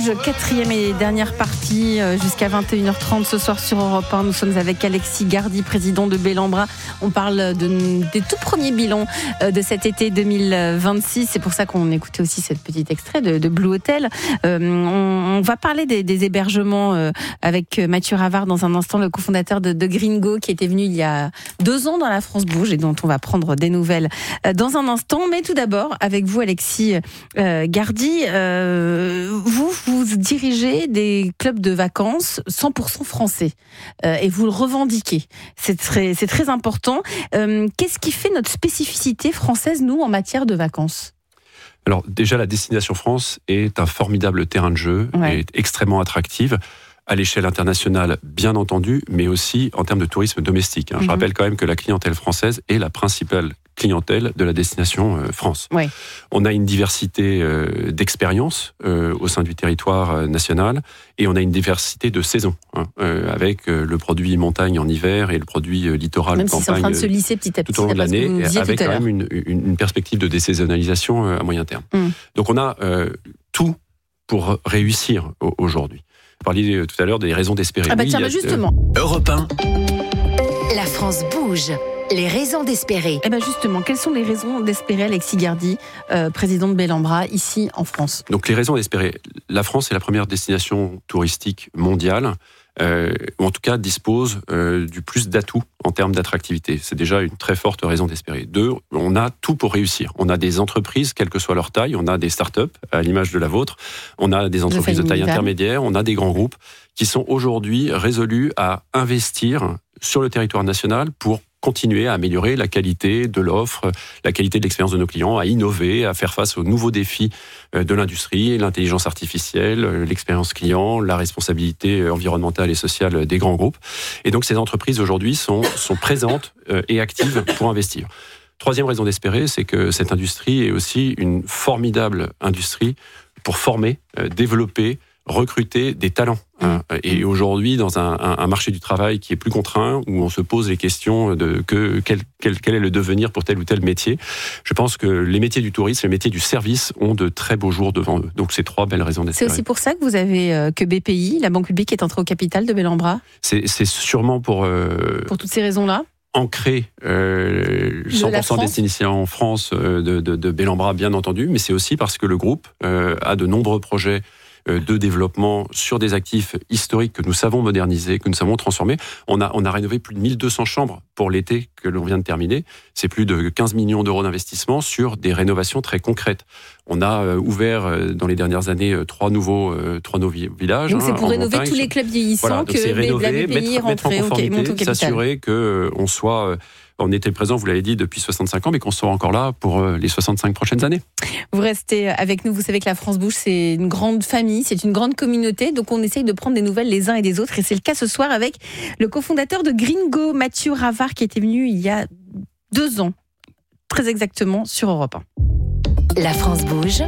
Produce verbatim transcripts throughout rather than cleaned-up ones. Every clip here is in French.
Bouge, quatrième et dernière partie jusqu'à vingt et une heures trente ce soir sur Europe un. Nous sommes avec Alexis Gardy, président de Bellambra. On parle de, des tout premiers bilans de cet été deux mille vingt-six. C'est pour ça qu'on écoutait aussi ce petit extrait de, de Blue Hotel. Euh, on, on va parler des, des hébergements euh, avec Mathieu Ravard dans un instant, le cofondateur de, de Gringo, qui était venu il y a deux ans dans La France Bouge et dont on va prendre des nouvelles dans un instant. Mais tout d'abord, avec vous, Alexis euh, Gardy, euh, vous, vous dirigez des clubs de vacances cent pour cent français euh, et vous le revendiquez. C'est très, c'est très important. Euh, qu'est-ce qui fait notre spécificité française, nous, en matière de vacances ? Alors déjà, la Destination France est un formidable terrain de jeu, ouais. est extrêmement attractive, à l'échelle internationale, bien entendu, mais aussi en termes de tourisme domestique. Hein. Mm-hmm. Je rappelle quand même que la clientèle française est la principale clientèle de la Destination euh, France. Ouais. On a une diversité euh, d'expériences euh, au sein du territoire euh, national et on a une diversité de saisons, hein, euh, avec euh, le produit montagne en hiver et le produit euh, littoral même campagne. Même si c'est en train de se lisser petit à petit. Tout au long de l'année, avec quand même une, une, une perspective de désaisonnalisation euh, à moyen terme. Mm. Donc on a euh, tout pour réussir aujourd'hui. Vous parliez tout à l'heure des raisons d'espérer. Ah bah oui, tiens, bah justement. Euh... Europe un. La France bouge. Les raisons d'espérer. Eh ben justement, quelles sont les raisons d'espérer, Alexis Gardy, euh, président de Bellambra, ici en France ? Donc les raisons d'espérer. La France est la première destination touristique mondiale, euh, ou en tout cas dispose euh, du plus d'atouts en termes d'attractivité. C'est déjà une très forte raison d'espérer. Deux, on a tout pour réussir. On a des entreprises, quelle que soit leur taille, on a des start-up, à l'image de la vôtre, on a des entreprises de taille intermédiaire, on a des grands groupes qui sont aujourd'hui résolus à investir sur le territoire national pour continuer à améliorer la qualité de l'offre, la qualité de l'expérience de nos clients, à innover, à faire face aux nouveaux défis de l'industrie, l'intelligence artificielle, l'expérience client, la responsabilité environnementale et sociale des grands groupes. Et donc ces entreprises aujourd'hui sont, sont présentes et actives pour investir. Troisième raison d'espérer, c'est que cette industrie est aussi une formidable industrie pour former, développer, recruter des talents. Et aujourd'hui, dans un, un, un marché du travail qui est plus contraint, où on se pose les questions de que, quel, quel, quel est le devenir pour tel ou tel métier, je pense que les métiers du tourisme, les métiers du service ont de très beaux jours devant eux. Donc c'est trois belles raisons d'espérer. C'est aussi pour ça que vous avez euh, que B P I, la banque publique, est entrée au capital de Bellambra. C'est, c'est sûrement pour... Euh, pour toutes ces raisons-là ancrer euh, cent pour cent destination en France euh, de, de, de Bellambra, bien entendu, mais c'est aussi parce que le groupe euh, a de nombreux projets de développement sur des actifs historiques que nous savons moderniser, que nous savons transformer. On a, on a rénové plus de mille deux cents chambres pour l'été que l'on vient de terminer. C'est plus de quinze millions d'euros d'investissement sur des rénovations très concrètes. On a ouvert dans les dernières années trois nouveaux, trois nouveaux villages. Donc c'est pour hein, rénover montagne. tous les clubs vieillissants voilà, que rénover, la B P I est rentrée au capital. S'assurer qu'on soit... On était présent, vous l'avez dit, depuis soixante-cinq ans, mais qu'on sera encore là pour les soixante-cinq prochaines années. Vous restez avec nous, vous savez que la France Bouge, c'est une grande famille, c'est une grande communauté, donc on essaye de prendre des nouvelles les uns et des autres, et c'est le cas ce soir avec le cofondateur de Gringo, Mathieu Ravard, qui était venu il y a deux ans, très exactement, sur Europe un. La France Bouge.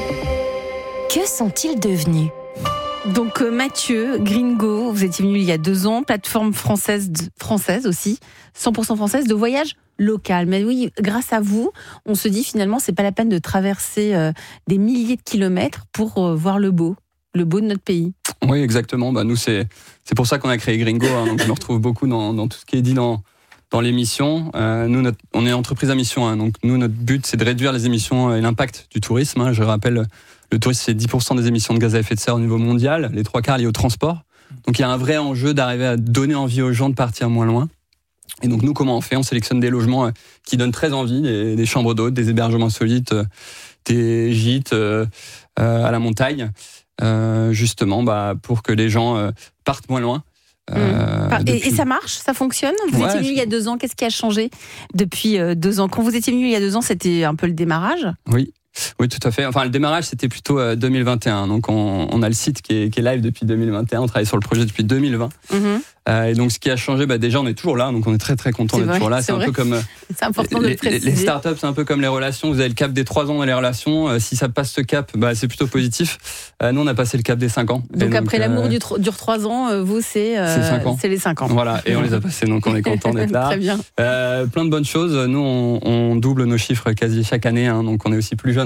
Que sont-ils devenus ? Donc Mathieu, Gringo, vous étiez venu il y a deux ans, plateforme française, française aussi, cent pour cent française de voyage local. Mais oui, grâce à vous, on se dit finalement c'est pas la peine de traverser euh, des milliers de kilomètres pour euh, voir le beau, le beau de notre pays. Oui, exactement. Bah, nous, c'est, c'est pour ça qu'on a créé Gringo. Hein, donc je me retrouve beaucoup dans, dans tout ce qui est dit dans, dans l'émission. Euh, nous, notre, on est une entreprise à mission. Hein, donc nous, notre but, c'est de réduire les émissions et l'impact du tourisme. Hein, je rappelle, le tourisme, c'est dix pour cent des émissions de gaz à effet de serre au niveau mondial, les trois quarts liés au transport. Donc il y a un vrai enjeu d'arriver à donner envie aux gens de partir moins loin. Et donc nous, comment on fait ? On sélectionne des logements qui donnent très envie, des, des chambres d'hôtes, des hébergements solides, des gîtes euh, euh, à la montagne, euh, justement bah, pour que les gens euh, partent moins loin. Euh, et, depuis... et ça marche, ça fonctionne. Vous ouais, étiez venu il y a deux ans, qu'est-ce qui a changé depuis euh, deux ans ? Quand vous étiez venu il y a deux ans, c'était un peu le démarrage ? Oui. Oui, tout à fait. Enfin, le démarrage, c'était plutôt euh, deux mille vingt et un. Donc, on, on a le site qui est, qui est live depuis deux mille vingt et un. On travaille sur le projet depuis deux mille vingt. Mm-hmm. Euh, et donc, ce qui a changé, bah, déjà, on est toujours là. Donc, on est très, très content c'est d'être vrai, toujours là. C'est, c'est un vrai. peu comme. C'est important les, de le préciser. Les, les startups, c'est un peu comme les relations. Vous avez le cap des trois ans dans les relations. Euh, si ça passe ce cap, bah, c'est plutôt positif. Euh, nous, on a passé le cap des cinq ans. Donc, donc après euh, l'amour du tr- dure trois ans, euh, vous, c'est, euh, c'est, cinq ans. c'est les cinq ans. Voilà. Et on les a passés. Donc, on est content d'être là. Très bien. Euh, plein de bonnes choses. Nous, on, on double nos chiffres quasi chaque année. Hein, donc, on est aussi plus jeune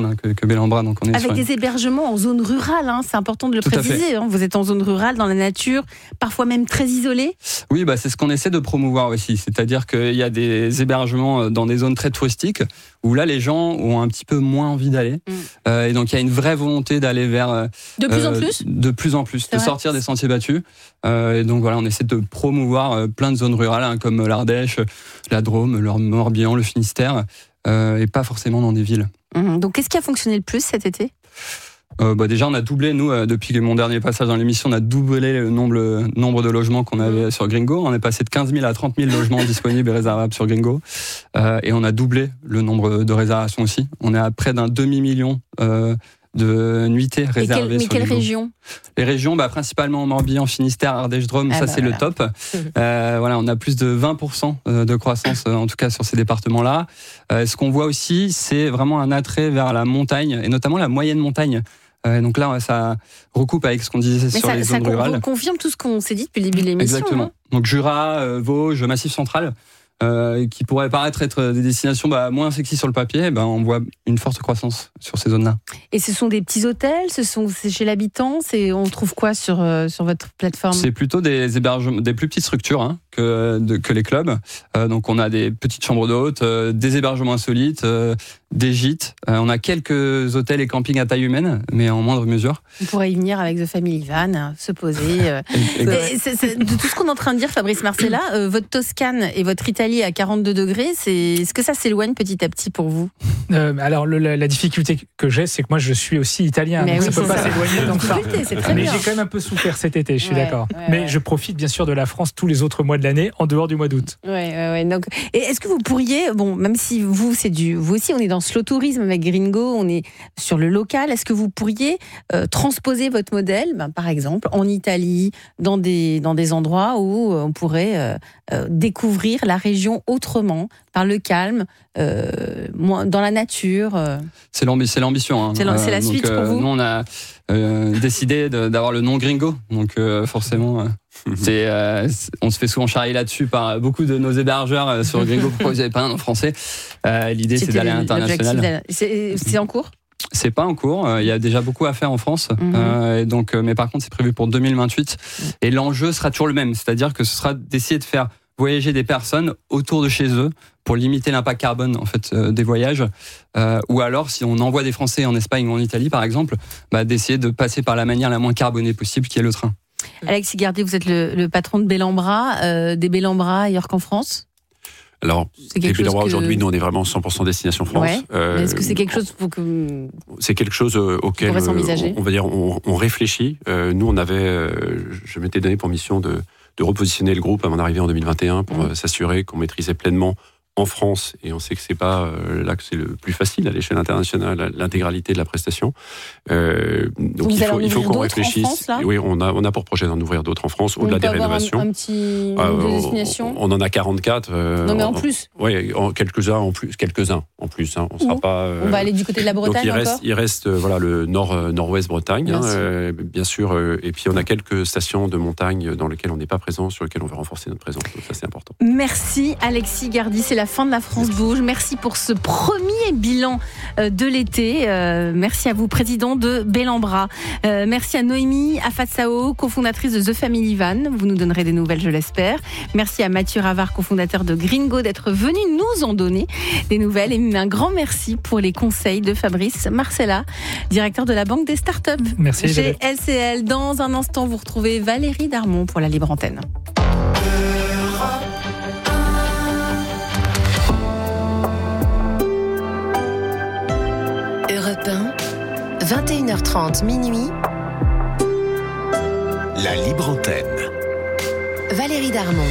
personnes hein, que, que Bellambra. Donc on est avec sur des une... hébergements en zone rurale, hein, c'est important de le Tout préciser. Hein, vous êtes en zone rurale, dans la nature, parfois même très isolée. Oui, bah, c'est ce qu'on essaie de promouvoir aussi. C'est-à-dire qu'il y a des hébergements dans des zones très touristiques où là, les gens ont un petit peu moins envie d'aller. Mmh. Euh, et donc, il y a une vraie volonté d'aller vers... Euh, de plus en plus De plus en plus, c'est de vrai. Sortir des sentiers battus. Euh, et donc, voilà, on essaie de promouvoir euh, plein de zones rurales, hein, comme l'Ardèche, la Drôme, le Morbihan, le Finistère, euh, et pas forcément dans des villes. Mmh. Donc, qu'est-ce qui a fonctionné le plus cet été ? Euh, bah déjà, on a doublé, nous, euh, depuis mon dernier passage dans l'émission, on a doublé le nombre, le nombre de logements qu'on avait sur Gringo. On est passé de quinze mille à trente mille logements disponibles et réservables sur Gringo. Euh, et on a doublé le nombre de réservations aussi. On est à près d'un demi-million euh, de nuitées réservées. Mais, quel, mais sur quelles Gringo. régions ? Les régions, bah, principalement Morbihan, Finistère, Ardèche, Drôme, ah ça bah c'est voilà. le top. Euh, voilà, on a plus de vingt pour cent de croissance, en tout cas sur ces départements-là. Euh, ce qu'on voit aussi, c'est vraiment un attrait vers la montagne, et notamment la moyenne montagne. Euh, donc là, ça recoupe avec ce qu'on disait Mais sur ça, les ça zones rurales. Ça confirme tout ce qu'on s'est dit depuis le début de l'émission. Exactement. Hein. Donc Jura, euh, Vosges, Massif Central, euh, qui pourraient paraître être des destinations bah, moins sexy sur le papier, bah, on voit une forte croissance sur ces zones-là. Et ce sont des petits hôtels, ce sont c'est chez l'habitant, c'est on trouve quoi sur euh, sur votre plateforme ? C'est plutôt des hébergements, des plus petites structures hein, que de, que les clubs. Euh, donc on a des petites chambres d'hôtes, euh, des hébergements insolites, euh, des gîtes. Euh, on a quelques hôtels et campings à taille humaine, mais en moindre mesure. On pourrait y venir avec The Family Van, se poser. Euh, et c'est, c'est, de tout ce qu'on est en train de dire, Fabrice Marcella, euh, votre Toscane et votre Italie à quarante-deux degrés, c'est, est-ce que ça s'éloigne petit à petit pour vous ? euh, Alors le, la, la difficulté que j'ai, c'est que moi je suis aussi italien, mais donc oui, ça peut pas ça. s'éloigner tant que ça. C'est très mais bien. j'ai quand même un peu souffert cet été, je suis ouais, d'accord. Ouais, mais ouais. je profite bien sûr de la France tous les autres mois de l'année, en dehors du mois d'août. Ouais, ouais, ouais. Donc, et est-ce que vous pourriez, bon, même si vous, c'est du, vous aussi, on est dans slow tourisme avec Gringo, on est sur le local. Est-ce que vous pourriez euh, transposer votre modèle, ben, par exemple, en Italie, dans des dans des endroits où on pourrait euh, euh, découvrir la région autrement, par le calme, euh, dans la nature. Euh. C'est, l'ambi- c'est l'ambition. Hein. C'est, la, c'est la euh, suite donc, pour euh, vous. Nous, on a euh, décidé de, d'avoir le nom Gringo, donc euh, forcément. Euh, C'est, euh, on se fait souvent charrier là-dessus par beaucoup de nos hébergeurs euh, sur Gringo. Pourquoi vous n'avez pas un nom français ? euh, L'idée, C'était c'est d'aller à l'international. C'est, c'est en cours ? C'est pas en cours. Il euh, y a déjà beaucoup à faire en France. Mm-hmm. Euh, et donc, euh, mais par contre, c'est prévu pour deux mille vingt-huit. Mm-hmm. Et l'enjeu sera toujours le même. C'est-à-dire que ce sera d'essayer de faire voyager des personnes autour de chez eux pour limiter l'impact carbone en fait euh, des voyages. Euh, ou alors, si on envoie des Français en Espagne ou en Italie, par exemple, bah, d'essayer de passer par la manière la moins carbonée possible, qui est le train. Alexis Gardy, vous êtes le, le patron de Bellambra, euh, des Bellambra ailleurs qu'en France ? Alors, les Bellambra que... aujourd'hui, nous, on est vraiment cent pour cent destination France. Ouais. Euh, est-ce que c'est quelque chose pour que... C'est quelque chose auquel euh, on, on va dire, on, on réfléchit. Euh, nous, on avait, euh, je m'étais donné pour mission de, de repositionner le groupe à mon arrivée en deux mille vingt et un pour mmh. euh, s'assurer qu'on maîtrisait pleinement en France, et on sait que c'est pas euh, là que c'est le plus facile à l'échelle internationale, l'intégralité de la prestation. Euh, donc Vous il faut, il faut qu'on réfléchisse. France, là oui, on a, on a pour projet d'en ouvrir d'autres en France, au-delà des rénovations. Un, un petit euh, de destination. On, on en a quarante-quatre. Euh, non mais en plus. Oui, quelques-uns en plus, quelques-uns en plus. Hein, on sera pas. Euh, on va aller du côté de la Bretagne donc il encore. Reste, il reste, euh, voilà, le nord, euh, nord-ouest Bretagne, bien, hein, sûr. Euh, bien sûr. Euh, et puis on a quelques stations de montagne dans lesquelles on n'est pas présent, sur lesquelles on veut renforcer notre présence. Donc ça c'est important. Merci Alexis Gardy, c'est la fin de la France. Merci. Merci pour ce premier bilan de l'été. Euh, merci à vous, président de Bellambra. Euh, merci à Noémie Afatsao, cofondatrice de The Family Van. Vous nous donnerez des nouvelles, je l'espère. Merci à Mathieu Ravard, cofondateur de Gringo, d'être venu nous en donner des nouvelles. Et un grand merci pour les conseils de Fabrice Marcella, directeur de la Banque des Startups. Merci. Chez L C L. Dans un instant, vous retrouvez Valérie Darmon pour la Libre Antenne. vingt et une heures trente, minuit. La Libre Antenne. Valérie Darmon.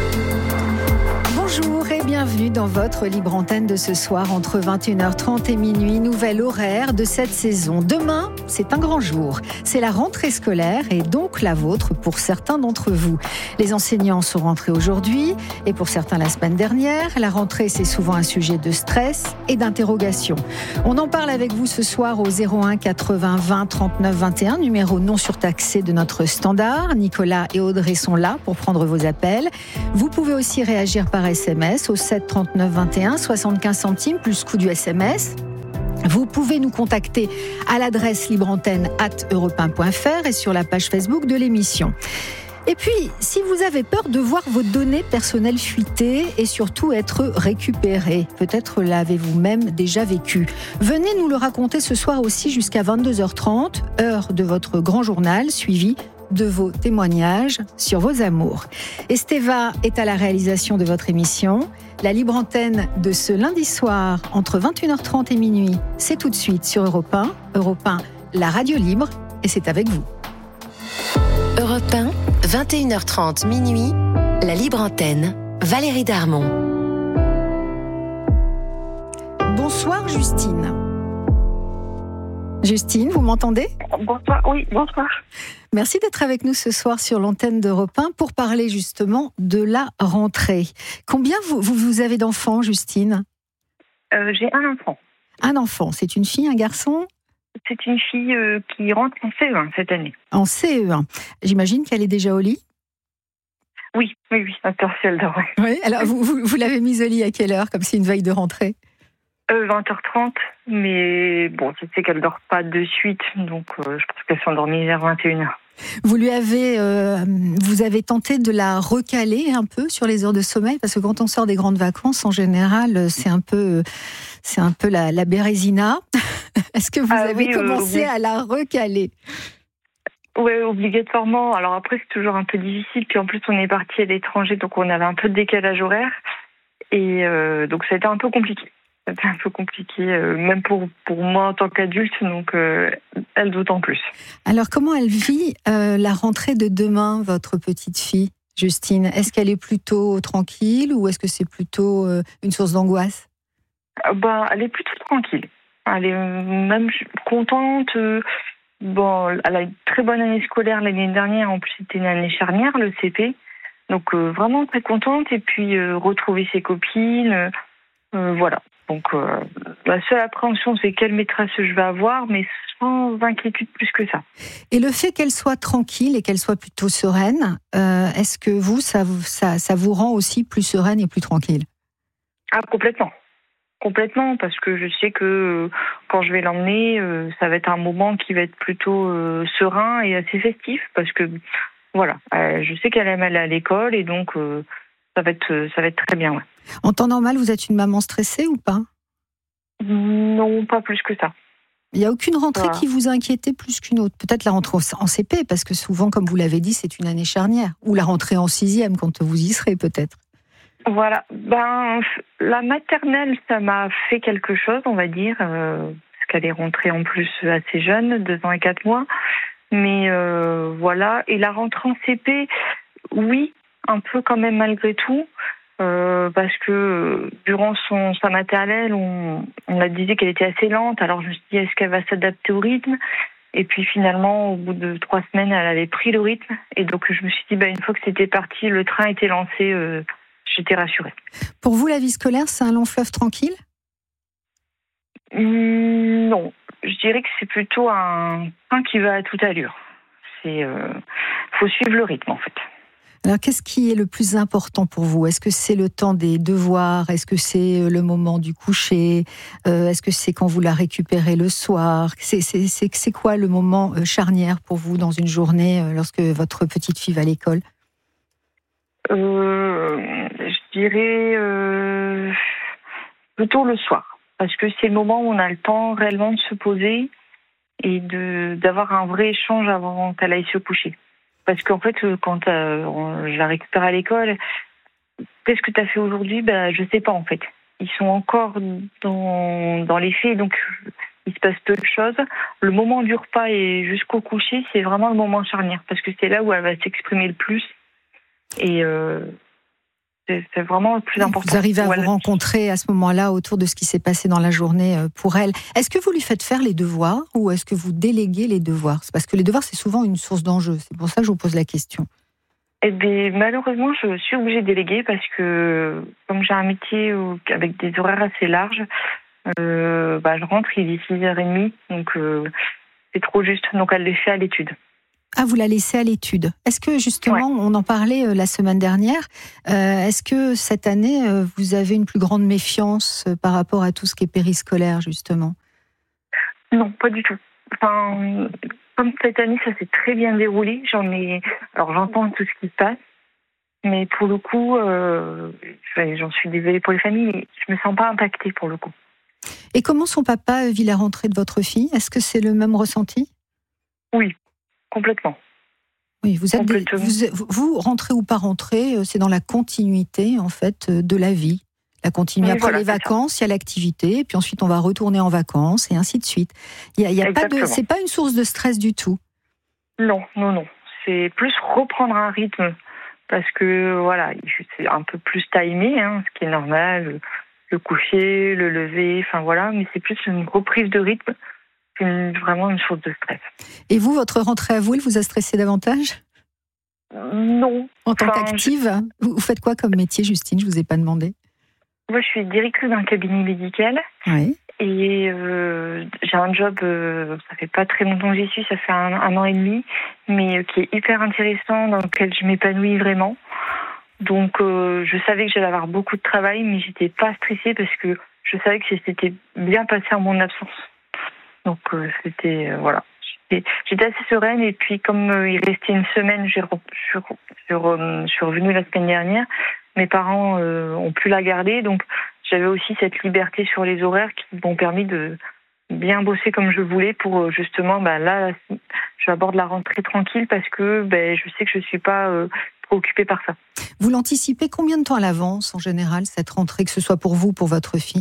Bonjour et bienvenue dans votre Libre Antenne de ce soir entre vingt et une heures trente et minuit, nouvel horaire de cette saison. Demain, c'est un grand jour. C'est la rentrée scolaire et donc la vôtre pour certains d'entre vous. Les enseignants sont rentrés aujourd'hui et pour certains la semaine dernière. La rentrée, c'est souvent un sujet de stress et d'interrogation. On en parle avec vous ce soir au zéro un quatre-vingts vingt trente-neuf vingt et un, numéro non surtaxé de notre standard. Nicolas et Audrey sont là pour prendre vos appels. Vous pouvez aussi réagir par S M S au sept trente-neuf vingt et un, soixante-quinze centimes plus coût du S M S. Vous pouvez nous contacter à l'adresse libreantenne arobase europe un point f r et sur la page Facebook de l'émission. Et puis, si vous avez peur de voir vos données personnelles fuiter et surtout être récupérées, peut-être l'avez-vous même déjà vécu, venez nous le raconter ce soir aussi jusqu'à vingt-deux heures trente, heure de votre grand journal, suivi de vos témoignages sur vos amours. Esteva est à la réalisation de votre émission. La libre antenne de ce lundi soir, entre vingt et une heures trente et minuit, c'est tout de suite sur Europe un. Europe un, la radio libre, et c'est avec vous. Europe un, vingt et une heures trente, minuit, la libre antenne, Valérie Darmon. Bonsoir Justine. Justine, vous m'entendez ? Bonsoir, oui, bonsoir. Merci d'être avec nous ce soir sur l'antenne d'Europe un pour parler justement de la rentrée. Combien vous, vous, vous avez d'enfants, Justine ? euh, J'ai un enfant. Un enfant, c'est une fille, un garçon ? C'est une fille euh, qui rentre en C E un cette année. En C E un. J'imagine qu'elle est déjà au lit ? Oui, oui, oui, un partiel d'heure. Oui, alors vous, vous, vous l'avez mise au lit à quelle heure, comme c'est une veille de rentrée ? euh, vingt heures trente, mais bon, je sais qu'elle ne dort pas de suite, donc euh, je pense qu'elle s'endormit vers vingt et une heures. Vous lui avez, euh, vous avez tenté de la recaler un peu sur les heures de sommeil, parce que quand on sort des grandes vacances, en général, c'est un peu, c'est un peu la, la bérésina. Est-ce que vous ah, avez oui, commencé euh, oui. à la recaler ? Oui, obligatoirement. Alors après, c'est toujours un peu difficile. Puis en plus, on est parti à l'étranger, donc on avait un peu de décalage horaire. Et euh, donc, ça a été un peu compliqué. C'était un peu compliqué, euh, même pour, pour moi en tant qu'adulte, donc euh, elle d'autant plus. Alors, comment elle vit euh, la rentrée de demain, votre petite fille, Justine ? Est-ce qu'elle est plutôt tranquille ou est-ce que c'est plutôt euh, une source d'angoisse ? euh, bah, Elle est plutôt tranquille. Elle est même contente. Euh, bon, elle a une très bonne année scolaire l'année dernière. En plus, c'était une année charnière, le C P. Donc, euh, vraiment très contente. Et puis, euh, retrouver ses copines. Euh, voilà. Donc, euh, la seule appréhension, c'est quelle maîtresse je vais avoir, mais sans inquiétude plus que ça. Et le fait qu'elle soit tranquille et qu'elle soit plutôt sereine, euh, est-ce que vous, ça, ça, ça vous rend aussi plus sereine et plus tranquille ? Ah, complètement. Complètement, parce que je sais que euh, quand je vais l'emmener, euh, ça va être un moment qui va être plutôt euh, serein et assez festif, parce que, voilà, euh, je sais qu'elle aime aller à l'école, et donc... Euh, Ça va, être, ça va être très bien, ouais. En temps normal, vous êtes une maman stressée ou pas ? Non, pas plus que ça. Il n'y a aucune rentrée voilà. qui vous inquiétait plus qu'une autre ? Peut-être la rentrée en C P, parce que souvent, comme vous l'avez dit, c'est une année charnière. Ou la rentrée en sixième, quand vous y serez peut-être. Voilà. Ben, la maternelle, ça m'a fait quelque chose, on va dire, euh, parce qu'elle est rentrée en plus assez jeune, deux ans et quatre mois. Mais euh, voilà. Et la rentrée en C P, oui, un peu quand même malgré tout, euh, parce que durant son, sa maternelle, on, on a disait qu'elle était assez lente, alors je me suis dit, est-ce qu'elle va s'adapter au rythme ? Et puis finalement, au bout de trois semaines, elle avait pris le rythme, et donc je me suis dit, bah, une fois que c'était parti, le train était lancé, euh, j'étais rassurée. Pour vous, la vie scolaire, c'est un long fleuve tranquille ? mmh, Non, je dirais que c'est plutôt un train qui va à toute allure. C'est, euh, faut suivre le rythme, en fait. Alors, qu'est-ce qui est le plus important pour vous ? Est-ce que c'est le temps des devoirs ? Est-ce que c'est le moment du coucher ? euh, Est-ce que c'est quand vous la récupérez le soir ? c'est, c'est, c'est, c'est quoi le moment charnière pour vous dans une journée lorsque votre petite fille va à l'école ? euh, Je dirais euh, plutôt le soir. Parce que c'est le moment où on a le temps réellement de se poser et de, d'avoir un vrai échange avant qu'elle aille se coucher. Parce qu'en fait, quand euh, je la récupère à l'école, qu'est-ce que tu as fait aujourd'hui ? Ben, je sais pas, en fait. Ils sont encore dans, dans les faits, donc il se passe peu de choses. Le moment du repas et jusqu'au coucher, c'est vraiment le moment charnière, parce que c'est là où elle va s'exprimer le plus. Et euh, c'est, c'est vraiment le plus important. Vous arrivez à vous rencontrer à ce moment-là autour de ce qui s'est passé dans la journée pour elle. Est-ce que vous lui faites faire les devoirs ou est-ce que vous déléguez les devoirs ? C'est parce que les devoirs, c'est souvent une source d'enjeu. C'est pour ça que je vous pose la question. Eh bien, malheureusement, je suis obligée de déléguer parce que comme j'ai un métier avec des horaires assez larges, euh, bah, je rentre, il est six heures trente, donc euh, c'est trop juste. Donc elle les fait à l'étude. Ah, vous la laissez à l'étude. Est-ce que justement, ouais. on en parlait euh, la semaine dernière, euh, est-ce que cette année, euh, vous avez une plus grande méfiance euh, par rapport à tout ce qui est périscolaire, justement ? Non, pas du tout. Enfin, comme cette année, ça s'est très bien déroulé. J'en ai, alors j'entends tout ce qui se passe, mais pour le coup, euh, j'en suis désolée pour les familles, mais je me sens pas impactée pour le coup. Et comment son papa vit la rentrée de votre fille ? Est-ce que c'est le même ressenti ? Oui, complètement. Oui, vous êtes des, vous, vous rentrez ou pas rentrez, c'est dans la continuité en fait de la vie. La continuité. Oui, Après voilà, les vacances, il y a l'activité, puis ensuite on va retourner en vacances et ainsi de suite. Il y a, il y a pas de, c'est pas une source de stress du tout. Non, non, non. C'est plus reprendre un rythme parce que voilà, c'est un peu plus timé, hein, ce qui est normal, le, le coucher, le lever, enfin voilà, mais c'est plus une reprise de rythme qu'une vraiment une source de stress. Et vous, votre rentrée à vous, elle vous a stressé davantage ? Non. En tant enfin, qu'active, je... vous faites quoi comme métier, Justine ? Je vous ai pas demandé. Moi, je suis directrice d'un cabinet médical. Oui. Et euh, j'ai un job, euh, ça fait pas très longtemps que j'y suis, ça fait un, un an et demi, mais euh, qui est hyper intéressant, dans lequel je m'épanouis vraiment. Donc, euh, je savais que j'allais avoir beaucoup de travail, mais j'étais pas stressée parce que je savais que c'était bien passé en mon absence. Donc, euh, c'était, euh, voilà. J'étais, j'étais assez sereine, et puis comme euh, il restait une semaine, j'ai, je, je, je suis revenue la semaine dernière, mes parents euh, ont pu la garder, donc j'avais aussi cette liberté sur les horaires qui m'ont permis de bien bosser comme je voulais pour justement, bah, là, je vais aborder la rentrée tranquille parce que bah, je sais que je ne suis pas euh, préoccupée par ça. Vous l'anticipez combien de temps à l'avance en général, cette rentrée, que ce soit pour vous ou pour votre fille ?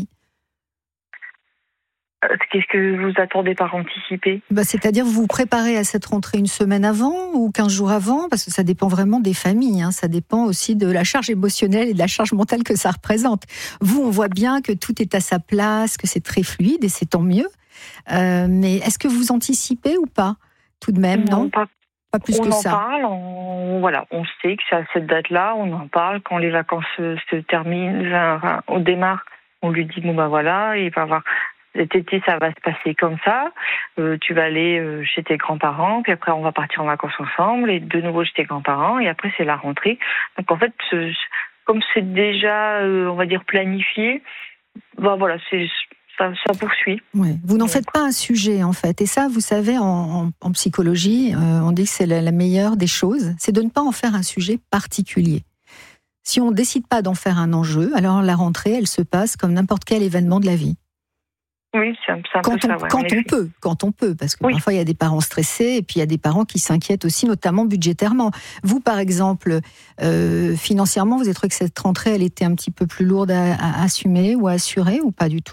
Qu'est-ce que vous attendez par anticiper ? Bah, c'est-à-dire, vous vous préparez à cette rentrée une semaine avant ou quinze jours avant ? Parce que ça dépend vraiment des familles, hein. Ça dépend aussi de la charge émotionnelle et de la charge mentale que ça représente. Vous, on voit bien que tout est à sa place, que c'est très fluide et c'est tant mieux. Euh, mais est-ce que vous anticipez ou pas ? Tout de même, non, non pas, pas plus on que en ça. Parle, on, voilà, on sait que c'est à cette date-là, on en parle quand les vacances se, se terminent, enfin, on démarre, on lui dit, bon ben voilà, il va avoir... Cet été, ça va se passer comme ça. Euh, tu vas aller euh, chez tes grands-parents, puis après, on va partir en vacances ensemble, et de nouveau chez tes grands-parents, et après, c'est la rentrée. Donc, en fait, ce, comme c'est déjà, euh, on va dire, planifié, bah, voilà, c'est, ça, ça poursuit. Ouais. Vous n'en faites pas un sujet, en fait. Et ça, vous savez, en, en, en psychologie, euh, on dit que c'est la, la meilleure des choses, c'est de ne pas en faire un sujet particulier. Si on ne décide pas d'en faire un enjeu, alors la rentrée, elle se passe comme n'importe quel événement de la vie. Oui, c'est un, c'est un quand peu on, ça. Ouais, quand on peut, quand on peut, parce que oui. parfois il y a des parents stressés et puis il y a des parents qui s'inquiètent aussi, notamment budgétairement. Vous, par exemple, euh, financièrement, vous avez trouvé que cette rentrée, elle était un petit peu plus lourde à, à assumer ou à assurer ou pas du tout ?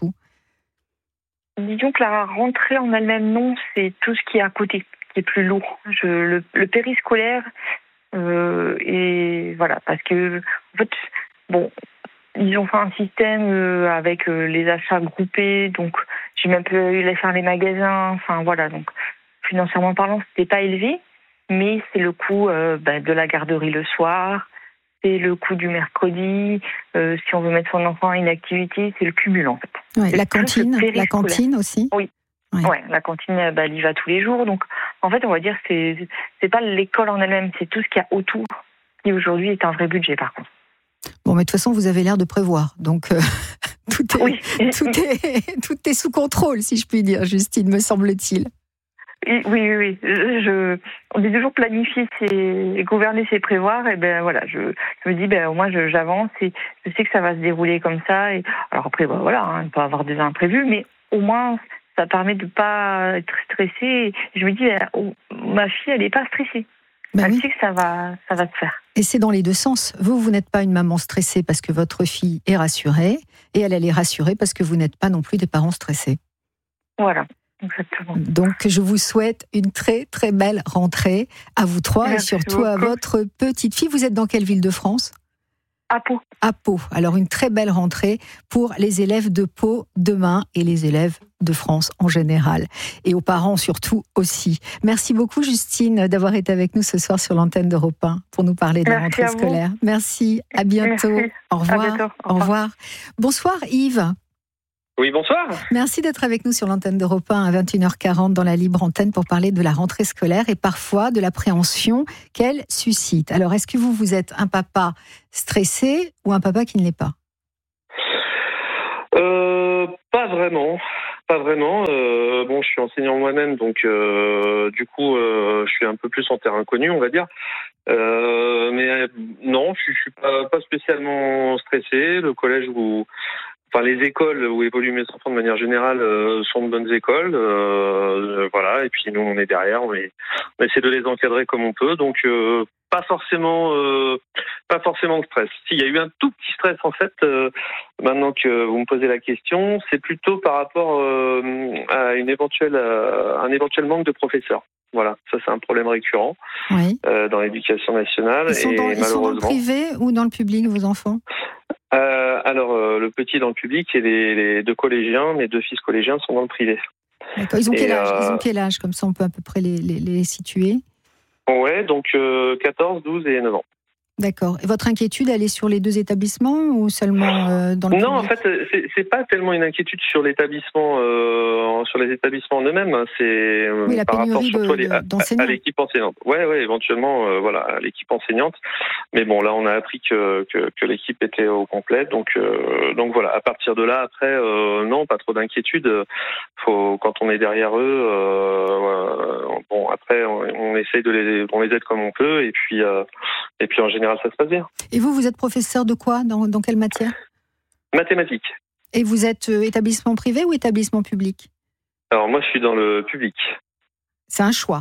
Disons que la rentrée en elle-même, non, c'est tout ce qui est à côté qui est plus lourd. Je, le, le périscolaire, euh, et voilà, parce que en fait, bon. Ils ont fait un système euh, avec euh, les achats groupés, donc j'ai même pu aller faire les magasins, enfin voilà, donc financièrement parlant, c'était pas élevé, mais c'est le coût euh, bah, de la garderie le soir, c'est le coût du mercredi, euh, si on veut mettre son enfant à une activité, c'est le cumul en fait. Ouais, la cantine, la cantine aussi. Oui, ouais. Ouais, la cantine, bah, elle y va tous les jours, donc en fait on va dire que c'est, c'est pas l'école en elle-même, c'est tout ce qu'il y a autour, qui aujourd'hui est un vrai budget par contre. Bon, mais de toute façon, vous avez l'air de prévoir, donc euh, tout, est, oui. tout, est, tout est sous contrôle, si je puis dire, Justine, me semble-t-il. Oui, oui, oui. Je, on dit toujours planifier, c'est gouverner, c'est prévoir. Et ben voilà, je, je me dis, ben au moins je, j'avance et je sais que ça va se dérouler comme ça. Et alors après, ben voilà, hein, il peut y avoir des imprévus, mais au moins ça permet de pas être stressé. Et je me dis, ben, oh, ma fille, elle est pas stressée. Ben elle oui. sait que ça va, ça va se faire. Et c'est dans les deux sens. Vous, vous n'êtes pas une maman stressée parce que votre fille est rassurée, et elle, elle est rassurée parce que vous n'êtes pas non plus des parents stressés. Voilà, exactement. Donc, je vous souhaite une très, très belle rentrée à vous trois. Merci et surtout beaucoup. À votre petite fille. Vous êtes dans quelle ville de France ? À Pau. À Pau. Alors, une très belle rentrée pour les élèves de Pau demain et les élèves de France en général. Et aux parents surtout aussi. Merci beaucoup, Justine, d'avoir été avec nous ce soir sur l'antenne d'Europe un pour nous parler de la Merci rentrée scolaire. Merci, à bientôt. Merci. Au revoir. À bientôt. Au Au revoir. Bonsoir, Yves. Oui, bonsoir. Merci d'être avec nous sur l'antenne d'Europe un à vingt et une heures quarante dans la libre antenne pour parler de la rentrée scolaire et parfois de l'appréhension qu'elle suscite. Alors, est-ce que vous, vous êtes un papa stressé ou un papa qui ne l'est pas ? euh, Pas vraiment. Pas vraiment. Euh, bon, je suis enseignant moi-même, donc euh, du coup, euh, je suis un peu plus en terrain connu, on va dire. Euh, mais euh, non, je, je suis pas, pas spécialement stressé. Le collège où, enfin, les écoles où évoluent mes enfants de manière générale euh, sont de bonnes écoles. Euh, voilà. Et puis nous, on est derrière, on, est, on essaie de les encadrer comme on peut. Donc euh, pas forcément, euh, pas forcément de stress. S'il y a eu un tout petit stress en fait, euh, maintenant que vous me posez la question, c'est plutôt par rapport euh, à une éventuelle, euh, un éventuel manque de professeurs. Voilà, ça c'est un problème récurrent Oui. euh, dans l'éducation nationale. Ils sont, et dans, ils sont dans le malheureusement, privé ou dans le public, vos enfants? euh, alors euh, le petit dans le public et les, les deux collégiens, mes deux fils collégiens sont dans le privé. D'accord. Ils ont Et, quel âge euh, Ils ont quel âge? Comme ça, on peut à peu près les, les, les situer. Ouais, donc euh, quatorze, douze et neuf ans. D'accord. Et votre inquiétude, elle est sur les deux établissements ou seulement euh, dans le Non, en public? fait, c'est, c'est pas tellement une inquiétude sur l'établissement, euh, sur les établissements en eux-mêmes. Hein, c'est euh, Oui, la par rapport pénurie surtout de, à, les- à- d'enseignants. à l'équipe enseignante. Ouais, ouais, éventuellement, euh, voilà, à l'équipe enseignante. Mais bon, là, on a appris que que, que l'équipe était au complet. Donc, euh, donc voilà. À partir de là, après, euh, non, pas trop d'inquiétude. Faut, quand on est derrière eux, euh, bon, après, on, on essaye de les, on les aide comme on peut, et puis, euh, et puis en général, ça se passe bien. Et vous, vous êtes professeur de quoi? Dans, dans quelle matière? Mathématiques. Et vous êtes euh, établissement privé ou établissement public? Alors moi, je suis dans le public. C'est un choix.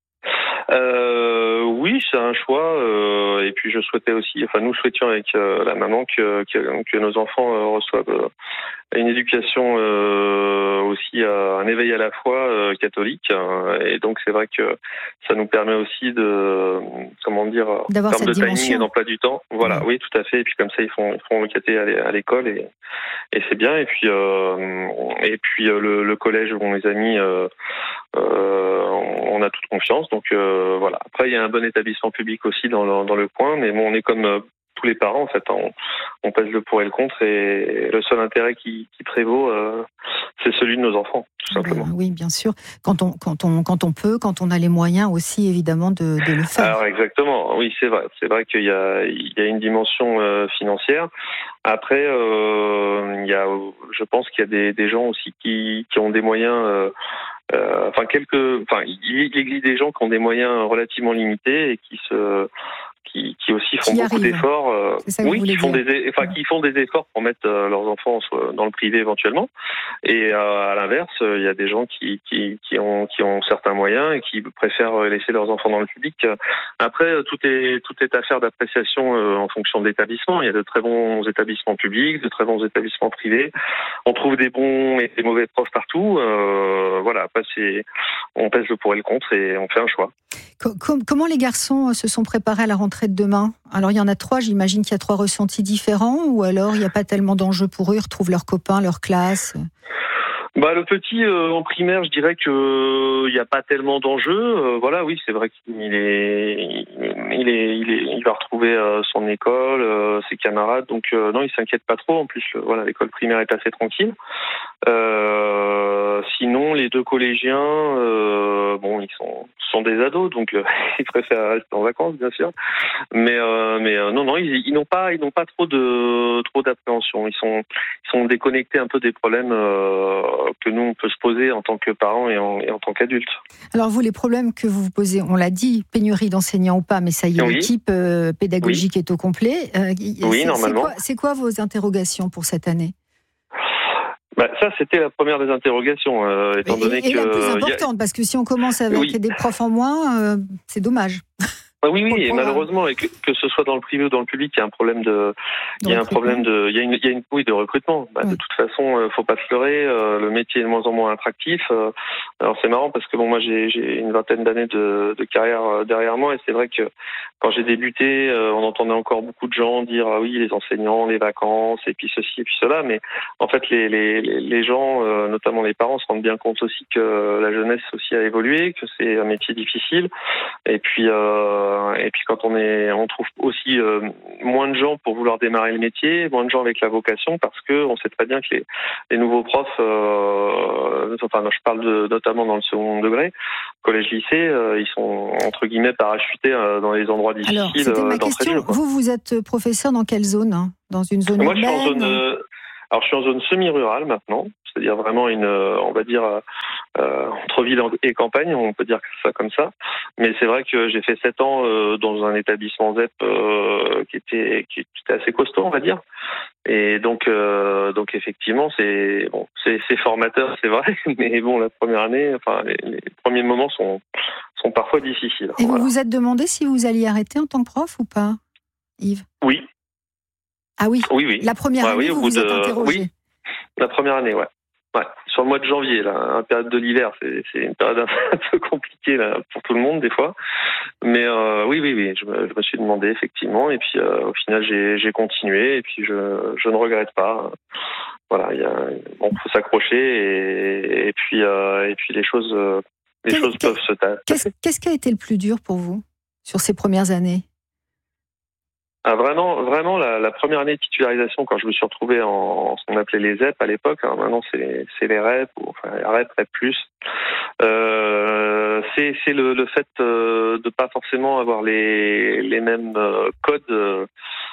Euh, oui, c'est un choix. Euh, et puis je souhaitais aussi, enfin nous souhaitions avec euh, la maman que, que, que nos enfants euh, reçoivent euh, une éducation euh, aussi, euh, un éveil à la foi euh, catholique. Euh, et donc c'est vrai que ça nous permet aussi de, comment dire, D'avoir en termes cette de timing dimension. et d'emploi du temps. Voilà, Ouais. oui, tout à fait. Et puis comme ça, ils font, ils font le caté à l'é- à l'école et, et c'est bien. Et puis, euh, et puis euh, le, le collège où on les a mis. Euh, Euh, on a toute confiance, donc euh, voilà. Après, il y a un bon établissement public aussi dans le, dans le coin, mais bon, on est comme euh, tous les parents en fait. On, on pèse le pour et le contre, et le seul intérêt qui, qui prévaut, euh, c'est celui de nos enfants, tout simplement. Ben oui, bien sûr. Quand on, quand on, quand on peut, quand on a les moyens aussi, évidemment, de, de le faire. Alors exactement, oui, c'est vrai. C'est vrai qu'il y a, il y a une dimension euh, financière. Après, euh, il y a, je pense qu'il y a des, des gens aussi qui, qui ont des moyens. Euh, euh, enfin, quelques, enfin, il existe des gens qui ont des moyens relativement limités et qui se Qui, qui aussi font Qui beaucoup arrivent. d'efforts, euh, C'est ça que oui, vous qui voulez font dire. des, enfin, qui font des efforts pour mettre euh, leurs enfants soit dans le privé éventuellement. Et euh, à l'inverse, euh, il y a des gens qui, qui, qui ont, qui ont certains moyens et qui préfèrent laisser leurs enfants dans le public. Après, euh, tout est, tout est affaire d'appréciation euh, en fonction de l'établissement. Il y a de très bons établissements publics, de très bons établissements privés. On trouve des bons et des mauvais profs partout. Euh, voilà. Après, c'est, on pèse le pour et le contre et on fait un choix. Co- com- comment les garçons se sont préparés à la rentrée de demain? Alors, il y en a trois, j'imagine qu'il y a trois ressentis différents, ou alors il n'y a pas tellement d'enjeux pour eux, ils retrouvent leurs copains, leur classe? Bah le petit euh, en primaire, je dirais que il euh, n'y a pas tellement d'enjeux. Euh, voilà, oui, c'est vrai qu'il est, il est, il est, il va retrouver euh, son école, euh, ses camarades. Donc euh, non, il s'inquiète pas trop. En plus, le, voilà, l'école primaire est assez tranquille. Euh, sinon, les deux collégiens, euh, bon, ils sont, sont des ados, donc euh, ils préfèrent rester en vacances, bien sûr. Mais, euh, mais euh, non, non, ils, ils n'ont pas, ils n'ont pas trop de, trop d'appréhension. Ils sont, ils sont déconnectés un peu des problèmes euh, que nous on peut se poser en tant que parents et en, et en tant qu'adultes. Alors vous, les problèmes que vous vous posez, on l'a dit, pénurie d'enseignants ou pas, mais ça y est, Oui. l'équipe euh, pédagogique oui. est au complet. Euh, oui, c'est, normalement. C'est quoi, c'est quoi vos interrogations pour cette année? Bah, ça, c'était la première des interrogations, euh, étant et, donné et que... la plus euh, importante, a... parce que si on commence avec oui. des profs en moins, euh, c'est dommage. Ah oui, oui, et malheureusement, et que, que ce soit dans le privé ou dans le public, il y a un problème de, il y a un problème de, il y a une, il y a une couille de recrutement. Bah, oui. De toute façon, euh, faut pas se leurrer, euh, le métier est de moins en moins attractif. Euh, alors c'est marrant parce que bon, moi j'ai, j'ai une vingtaine d'années de, de carrière euh, derrière moi, et c'est vrai que quand j'ai débuté, euh, on entendait encore beaucoup de gens dire ah oui, les enseignants, les vacances, et puis ceci et puis cela, mais en fait les les les gens, euh, notamment les parents, se rendent bien compte aussi que la jeunesse aussi a évolué, que c'est un métier difficile, et puis euh, Et puis quand on est, on trouve aussi euh, moins de gens pour vouloir démarrer le métier, moins de gens avec la vocation, parce que on sait très bien que les, les nouveaux profs, euh, enfin je parle de, notamment dans le second degré, collège-lycée, euh, ils sont entre guillemets parachutés euh, dans les endroits difficiles. Alors c'était ma euh, question. Jeu, vous vous êtes professeur dans quelle zone, hein? Dans une zone Moi, urbaine? je suis en zone. Euh, Alors je suis en zone semi-rurale maintenant, c'est-à-dire vraiment une, on va dire, euh, entre ville et campagne, on peut dire ça comme ça. Mais c'est vrai que j'ai fait sept ans euh, dans un établissement Z E P euh, qui était qui était assez costaud, on va dire. Et donc euh, donc effectivement c'est bon, c'est, c'est formateur, c'est vrai, mais bon la première année, enfin les, les premiers moments sont sont parfois difficiles. Et voilà. vous vous êtes demandé si vous alliez arrêter en tant que prof ou pas, Yves? Oui. Ah oui. Oui oui. La première ouais, année, oui, vous au bout vous êtes de... interrogé. Oui. La première année, ouais. Ouais, sur le mois de janvier, là, la période de l'hiver, c'est, c'est une période un peu compliquée là, pour tout le monde des fois. Mais euh, oui, oui, oui, je me, je me suis demandé effectivement, et puis euh, au final j'ai, j'ai continué, et puis je, je ne regrette pas. Voilà, il y a, bon, faut s'accrocher, et, et puis euh, et puis les choses, euh, les Quel, choses quel, peuvent se tasser. Qu'est-ce, qu'est-ce qui a été le plus dur pour vous sur ces premières années? Ah, vraiment, vraiment la, la première année de titularisation, quand je me suis retrouvé en, en ce qu'on appelait les Z E P à l'époque, hein, maintenant c'est, c'est les R E P, ou enfin les R E P, R E P plus. Euh, c'est, c'est le, le fait euh, de pas forcément avoir les, les mêmes euh, codes. Euh,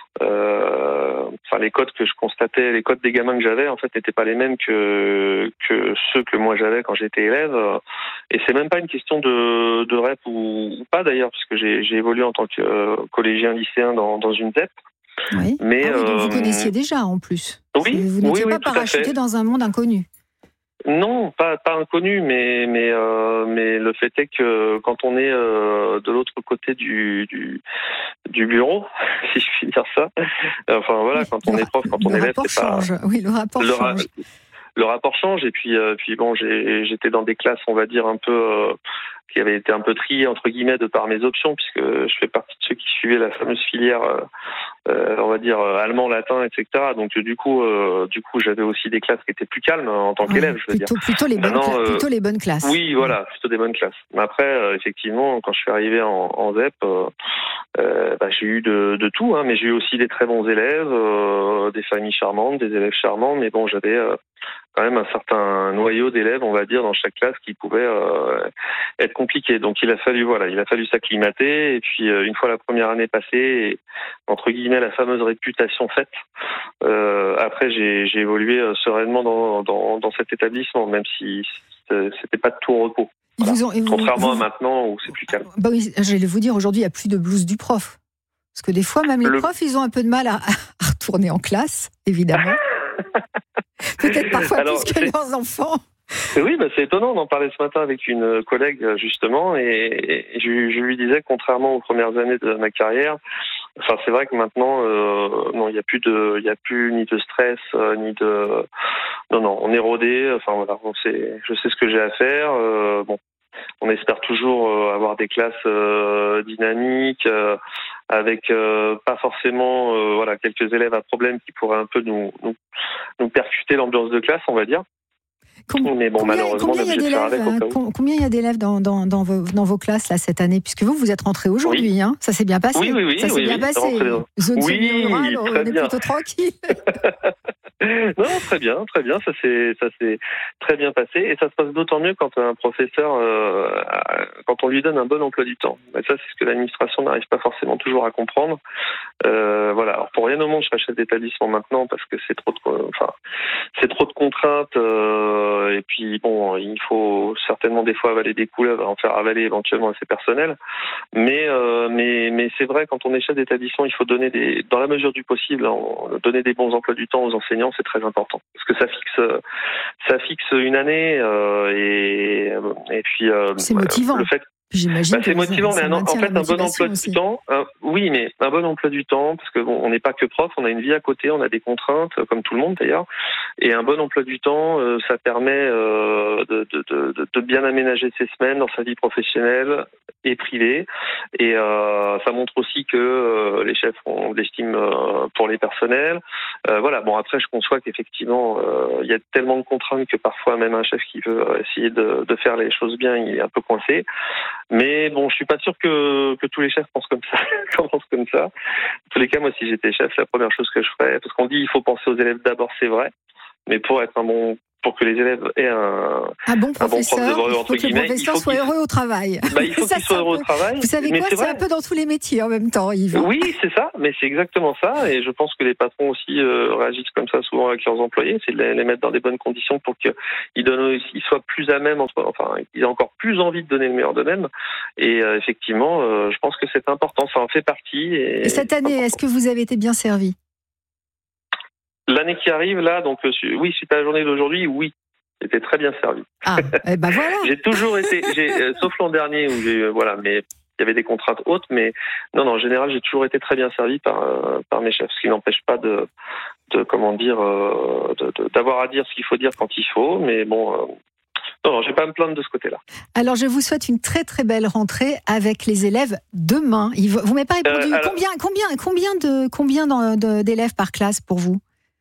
euh, enfin les codes que je constatais, les codes des gamins que j'avais en fait n'étaient pas les mêmes que que ceux que moi j'avais quand j'étais élève. Et c'est même pas une question de, de R E P ou, ou pas d'ailleurs, puisque j'ai, j'ai évolué en tant que euh, collégien lycéen dans, dans une Z E P. Oui. Mais ah oui, donc euh, vous connaissiez déjà en plus. Oui, vous n'étiez oui, pas oui, tout à parachuté fait. dans un monde inconnu. Non, pas pas inconnu, mais mais euh, mais le fait est que quand on est euh, de l'autre côté du du du bureau, si je puis dire ça, enfin voilà, Oui, quand on le, est prof, quand on le est élève, rapport c'est pas change. Oui, le rapport le, ra- change. le rapport change, et puis euh, puis bon, j'ai, j'étais dans des classes, on va dire un peu euh, qui avaient été un peu triées entre guillemets de par mes options, puisque je fais partie de ceux qui suivaient la fameuse filière. Euh, Euh, on va dire euh, allemand, latin, et cetera. Donc du coup, euh, du coup, j'avais aussi des classes qui étaient plus calmes en tant Oui, qu'élève, je veux plutôt, dire. plutôt, les bonnes Maintenant, cla- euh, plutôt les bonnes classes. Oui, voilà, plutôt des bonnes classes. Mais après, euh, effectivement, quand je suis arrivé en, en Z E P, euh, euh, bah, j'ai eu de, de tout, hein, mais j'ai eu aussi des très bons élèves, euh, des familles charmantes, des élèves charmants, mais bon, j'avais euh, quand même un certain noyau d'élèves, on va dire, dans chaque classe qui pouvait euh, être compliqué. Donc il a fallu, voilà, il a fallu s'acclimater. Et puis euh, une fois la première année passée, et, entre guillemets la fameuse réputation faite, euh, après j'ai, j'ai évolué euh, sereinement dans, dans, dans cet établissement, même si c'était pas de tout repos. Voilà. Ils vous ont, ils vous, Contrairement vous, à maintenant où c'est plus calme. Bah oui, j'allais vous dire, aujourd'hui il n'y a plus de blouse du prof. Parce que des fois, même les Le... profs, ils ont un peu de mal à, à retourner en classe, évidemment. Peut-être parfois Alors, plus que c'est... leurs enfants. Oui, bah c'est étonnant. On en parlait ce matin avec une collègue, justement, et, et je, je lui disais, contrairement aux premières années de ma carrière, enfin, c'est vrai que maintenant, euh, non, il n'y a plus de, il y a plus ni de stress, euh, ni de, non, non, on est rodé. Enfin voilà, on sait, je sais ce que j'ai à faire. Euh, bon, on espère toujours euh, avoir des classes euh, dynamiques, euh, avec euh, pas forcément, euh, voilà, quelques élèves à problème qui pourraient un peu nous, nous, nous percuter l'ambiance de classe, on va dire. Com- Mais bon, combien, malheureusement, combien on est il y a obligé de faire d'élèves, avec au euh, cas où. com- combien il y a d'élèves dans, dans, dans, vos, dans vos classes là, cette année? Puisque vous, vous êtes rentrés aujourd'hui, Oui. hein, ça s'est bien passé. Oui, oui, oui. Ça s'est oui, bien oui, passé. rentré dans- Zone Oui, semi-rurale, on très est bien. plutôt tranquille. Non, très bien, très bien. Ça s'est, ça s'est très bien passé, et ça se passe d'autant mieux quand un professeur, euh, quand on lui donne un bon emploi du temps. Et ça, c'est ce que l'administration n'arrive pas forcément toujours à comprendre. Euh, voilà. Alors pour rien au monde, je serai chef d'établissement maintenant parce que c'est trop de, enfin, c'est trop de contraintes. Euh, et puis bon, il faut certainement des fois avaler des couleuvres, en faire avaler éventuellement à ses personnels. Mais euh, mais mais c'est vrai, quand on est chef d'établissement, il faut donner des, dans la mesure du possible, en, donner des bons emplois du temps aux enseignants, c'est très important parce que ça fixe ça fixe une année euh, et et puis euh, C'est motivant. Le fait J'imagine bah, c'est que motivant, ça mais un, en maintient fait, la un bon emploi motivation du temps. aussi. Un, oui, mais un bon emploi du temps, parce que bon, on n'est pas que prof, on a une vie à côté, on a des contraintes, comme tout le monde d'ailleurs. Et un bon emploi du temps, euh, ça permet euh, de, de, de, de bien aménager ses semaines dans sa vie professionnelle et privée. Et euh, ça montre aussi que euh, les chefs ont de l'estime euh, pour les personnels. Euh, voilà. Bon, après, je conçois qu'effectivement, euh, il y a tellement de contraintes que parfois, même un chef qui veut essayer de, de faire les choses bien, il est un peu coincé. Mais bon, je suis pas sûr que, que tous les chefs pensent comme ça, pensent comme ça. En tous les cas, moi, si j'étais chef, la première chose que je ferais, parce qu'on dit il faut penser aux élèves d'abord, c'est vrai. Mais pour être un bon pour que les élèves aient un, un bon professeur, un bon prof de, il entre faut que le professeur soit heureux au travail. Bah, il faut qu'il soit heureux au travail. Vous savez mais quoi, c'est, c'est vrai. un peu dans tous les métiers en même temps, Yves. Oui, c'est ça, mais c'est exactement ça. Et je pense que les patrons aussi euh, réagissent comme ça souvent avec leurs employés, c'est de les, les mettre dans des bonnes conditions pour qu'ils donnent, ils soient plus à même, enfin, qu'ils aient encore plus envie de donner le meilleur d'eux-mêmes. Et euh, effectivement, euh, je pense que c'est important, ça en fait partie. Et, et cette année, est-ce que vous avez été bien servi? L'année qui arrive, là, donc euh, oui, suite à la journée d'aujourd'hui, oui. J'étais très bien servi. Ah, eh ben voilà. J'ai toujours été, j'ai, euh, sauf l'an dernier où j'ai, euh, voilà, mais il y avait des contraintes hautes, mais non, non, en général, j'ai toujours été très bien servi par euh, par mes chefs, ce qui n'empêche pas de, de comment dire, euh, de, de, d'avoir à dire ce qu'il faut dire quand il faut, mais bon. Euh, Non, non, je vais pas me plaindre de ce côté-là. Alors, je vous souhaite une très très belle rentrée avec les élèves demain. Yves, vous m'avez pas répondu. Euh, alors... Combien, combien, combien de combien de, d'élèves par classe pour vous?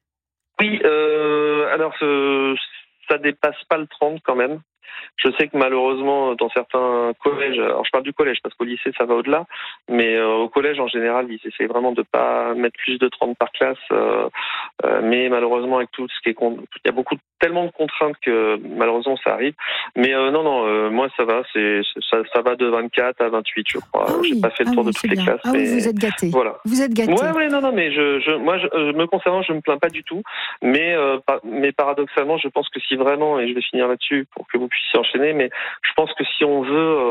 Oui, euh, alors ce, ça dépasse pas le trente quand même. Je sais que malheureusement, dans certains collèges, alors je parle du collège parce qu'au lycée ça va au-delà, mais euh, au collège en général, ils essaient vraiment de pas mettre plus de trente par classe. Euh, euh, mais malheureusement, avec tout ce qui est, il y a beaucoup tellement de contraintes que malheureusement ça arrive. Mais euh, non, non, euh, moi ça va, c'est ça, ça va de vingt-quatre à vingt-huit, je crois. Ah oui, j'ai pas fait le ah tour oui, de toutes les bien. classes. Ah mais oui, vous êtes gâtés. Voilà. Vous êtes gâtés. Ouais, ouais, non, non, mais je, je moi, je, je, me concernant, je me plains pas du tout. Mais, euh, pas, mais paradoxalement, je pense que si vraiment, et je vais finir là-dessus pour que vous puissiez enchaîner, mais je pense que si on veut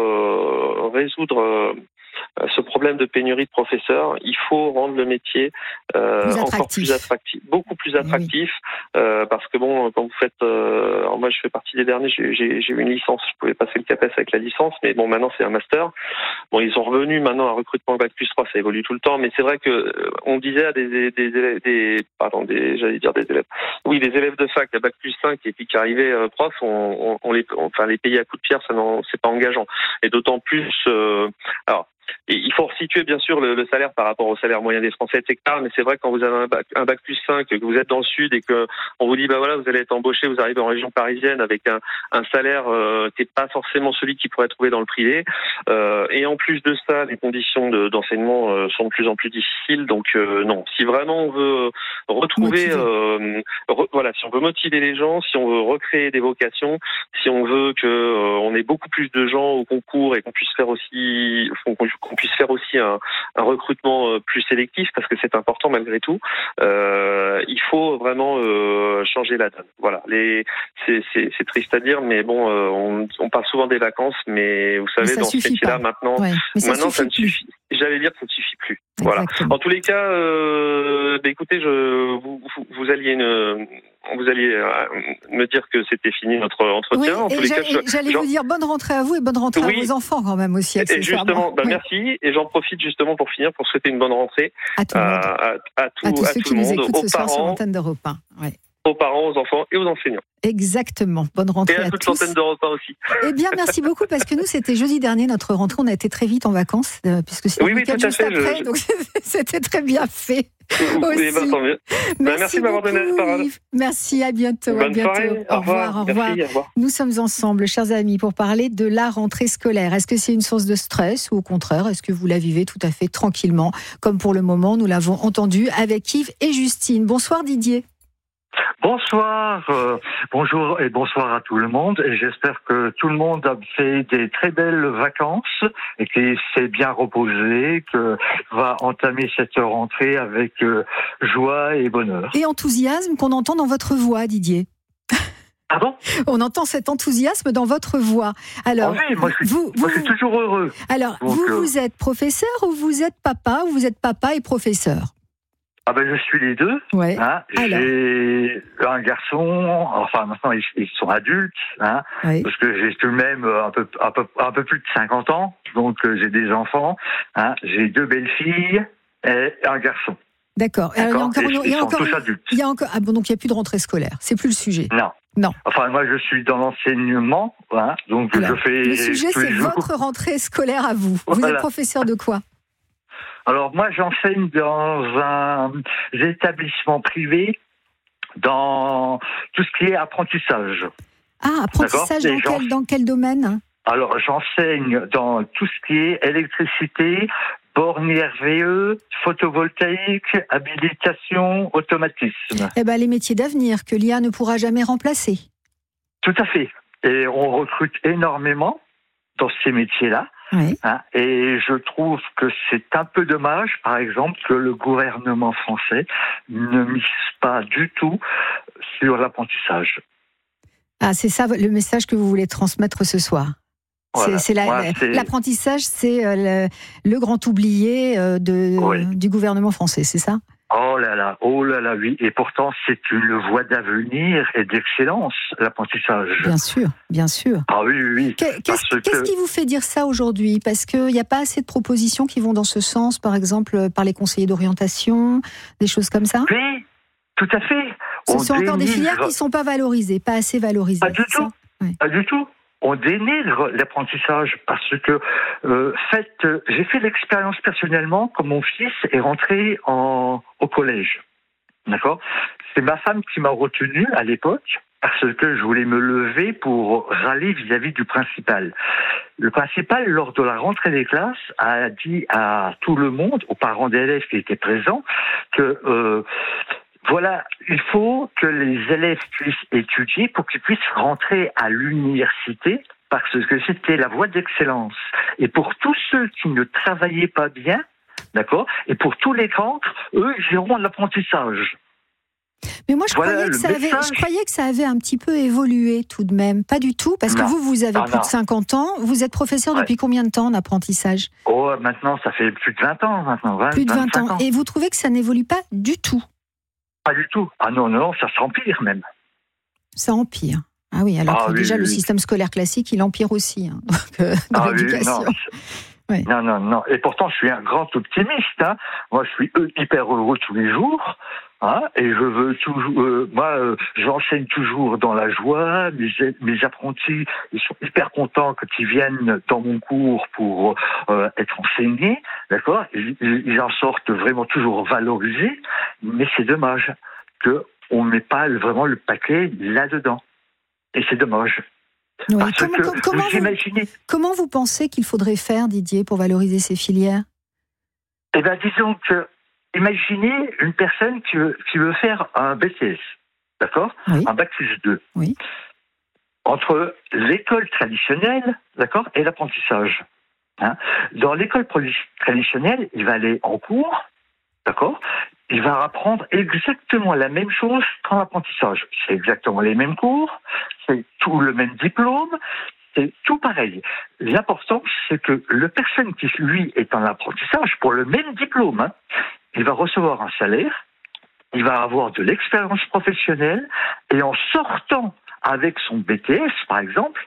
euh, résoudre euh, ce problème de pénurie de professeurs, il faut rendre le métier euh, plus encore plus attractif, beaucoup plus attractif, oui. euh, parce que bon, quand vous faites, euh, alors moi je fais partie des derniers, j'ai, j'ai, j'ai eu une licence, je pouvais passer le CAPES avec la licence, mais bon maintenant c'est un master. Bon, ils sont revenus maintenant à recrutement bac plus trois, ça évolue tout le temps, mais c'est vrai que euh, on disait à des, des, des, des pardon, des, j'allais dire des élèves, oui, des élèves de fac à bac plus cinq et puis qui arrivaient euh, profs, on, on, on les, on, enfin les payer à coups de pierre, ça non, c'est pas engageant, et d'autant plus, euh, alors. Et il faut resituer bien sûr le, le salaire par rapport au salaire moyen des Français, et cetera. Mais c'est vrai que quand vous avez un bac, un bac plus cinq, que vous êtes dans le sud et que on vous dit bah voilà vous allez être embauché, vous arrivez en région parisienne avec un, un salaire euh, qui n'est pas forcément celui qu'il pourrait trouver dans le privé. Euh, et en plus de ça, les conditions de, d'enseignement euh, sont de plus en plus difficiles. Donc euh, non, si vraiment on veut retrouver, euh, re, voilà, si on veut motiver les gens, si on veut recréer des vocations, si on veut que euh, on ait beaucoup plus de gens au concours et qu'on puisse faire aussi qu'on qu'on puisse faire aussi un, un recrutement plus sélectif, parce que c'est important malgré tout, euh, il faut vraiment euh, changer la donne. Voilà, les, c'est, c'est, c'est triste à dire, mais bon, euh, on, on parle souvent des vacances, mais vous savez, mais dans ce métier-là, pas. maintenant, ouais, ça maintenant ça ne plus. suffit. J'allais dire que ça ne suffit plus. Exactement. Voilà. En tous les cas, euh, bah, écoutez, je, vous, vous, vous alliez une, vous alliez euh, me dire que c'était fini notre entretien. Oui, en tous les cas, je, j'allais genre... vous dire bonne rentrée à vous et bonne rentrée oui. à vos enfants quand même aussi. Et justement, bah, oui. merci. Et j'en profite justement pour finir pour souhaiter une bonne rentrée à tout le monde, à, à, à, tout, à tous à ceux tout qui le nous monde, écoutent aux ce soir parents, sur l'antenne d'Europe un. Ouais. Aux parents, aux enfants et aux enseignants. Exactement. Bonne rentrée et à, à toute tous. l'antenne d'Europe un aussi. Eh bien, merci beaucoup parce que nous, c'était jeudi dernier notre rentrée. On a été très vite en vacances euh, puisque c'est oui, le oui, week-end tout à juste fait, après, je... donc c'était très bien fait. Oui, bah, tant mieux. Merci, bah, merci de m'avoir donné la parole. Yves. Merci, à bientôt. Bonne à bientôt. soirée. Au revoir, au revoir. Merci, au revoir. Nous sommes ensemble, chers amis, pour parler de la rentrée scolaire. Est-ce que c'est une source de stress ou au contraire, est-ce que vous la vivez tout à fait tranquillement, comme pour le moment, nous l'avons entendu avec Yves et Justine. Bonsoir Didier. Bonsoir, euh, bonjour et bonsoir à tout le monde. Et j'espère que tout le monde a fait des très belles vacances et qu'il s'est bien reposé, que va entamer cette rentrée avec euh, joie et bonheur. Et enthousiasme qu'on entend dans votre voix, Didier. Pardon ? On entend cet enthousiasme dans votre voix. Alors, oh oui, moi je suis, vous, moi, vous, je suis toujours heureux. Alors, Donc, vous, euh... vous êtes professeur ou vous êtes papa ou vous êtes papa et professeur ? Ah ben je suis les deux. Ouais. Hein. J'ai un garçon, enfin maintenant ils, ils sont adultes, hein, oui. parce que j'ai tout de même un peu, un peu, un peu plus de cinquante ans, donc euh, j'ai des enfants. Hein. J'ai deux belles filles et un garçon. D'accord. Alors, il y a encore, et il y a ils encore, sont tous adultes. Il y a encore, ah bon, donc il n'y a plus de rentrée scolaire. C'est plus le sujet. Non. Non. Enfin, moi, je suis dans l'enseignement, hein, donc Alors, je fais. Le sujet, tous c'est les jours. votre rentrée scolaire à vous. Voilà. Vous êtes professeur de quoi ? Alors moi, j'enseigne dans un établissement privé dans tout ce qui est apprentissage. Ah, apprentissage dans quel, dans quel domaine ? Alors, j'enseigne dans tout ce qui est électricité, bornes I R V E, photovoltaïque, habilitation, automatisme. Eh ben, les métiers d'avenir que l'I A ne pourra jamais remplacer. Tout à fait. Et on recrute énormément dans ces métiers-là. Oui. Hein, et je trouve que c'est un peu dommage, par exemple, que le gouvernement français ne mise pas du tout sur l'apprentissage. Ah, c'est ça le message que vous voulez transmettre ce soir. Voilà. C'est, c'est la, Moi, c'est... L'apprentissage, c'est le, le grand oublié de, oui. du gouvernement français, c'est ça ? Oh là là, oh là là, oui. Et pourtant, c'est une voie d'avenir et d'excellence, l'apprentissage. Bien sûr, bien sûr. Ah oui, oui, oui. Qu'est-ce, qu'est-ce que... qui vous fait dire ça aujourd'hui ? Parce qu'il n'y a pas assez de propositions qui vont dans ce sens, par exemple, par les conseillers d'orientation, des choses comme ça ? Oui, tout à fait. Ce On sont dénigre... encore des filières qui ne sont pas valorisées, pas assez valorisées. Pas du tout, oui. Pas du tout. On dénigre l'apprentissage parce que, euh, fait, euh, j'ai fait l'expérience personnellement quand mon fils est rentré en, au collège. D'accord ? C'est ma femme qui m'a retenu à l'époque parce que je voulais me lever pour râler vis-à-vis du principal. Le principal, lors de la rentrée des classes, a dit à tout le monde, aux parents d'élèves qui étaient présents, que... Euh, Voilà, il faut que les élèves puissent étudier pour qu'ils puissent rentrer à l'université parce que c'était la voie d'excellence. Et pour tous ceux qui ne travaillaient pas bien, d'accord, et pour tous les cancres, eux, ils iront à l'apprentissage. Mais moi, je, voilà croyais que ça avait, je croyais que ça avait un petit peu évolué tout de même. Pas du tout, parce non. que vous, vous avez ah, plus non. de cinquante ans. Vous êtes professeur ouais. depuis combien de temps en apprentissage ? Oh, maintenant, ça fait plus de vingt ans, maintenant. vingt, plus de vingt ans. ans. Et vous trouvez que ça n'évolue pas du tout ? Pas du tout. Ah non, non, ça s'empire même. Ça empire. Ah oui, alors ah, que oui, déjà oui, le oui. système scolaire classique, il empire aussi hein, donc, euh, dans ah, l'éducation. Oui, non. Oui. non, non, non. Et pourtant, je suis un grand optimiste. Hein. Moi, je suis hyper heureux tous les jours. Hein, et je veux toujours. Euh, moi, euh, j'enseigne toujours dans la joie. Mes, mes apprentis, ils sont hyper contents quand ils viennent dans mon cours pour euh, être enseignés. D'accord ? Ils, ils en sortent vraiment toujours valorisés. Mais c'est dommage qu'on ne met pas vraiment le paquet là-dedans. Et c'est dommage. Oui. Parce Comment, que comment, vous vous, imaginez... comment vous pensez qu'il faudrait faire, Didier, pour valoriser ces filières ? Eh bien, disons que, imaginez une personne qui veut, qui veut faire un B T S, d'accord ? Oui. Un bac plus deux. Oui. Entre l'école traditionnelle, d'accord, et l'apprentissage. Hein ? Dans l'école traditionnelle, il va aller en cours, d'accord ? Il va apprendre exactement la même chose qu'en apprentissage. C'est exactement les mêmes cours, c'est tout le même diplôme, c'est tout pareil. L'important, c'est que la personne qui, lui, est en apprentissage, pour le même diplôme, hein, il va recevoir un salaire, il va avoir de l'expérience professionnelle, et en sortant avec son B T S, par exemple,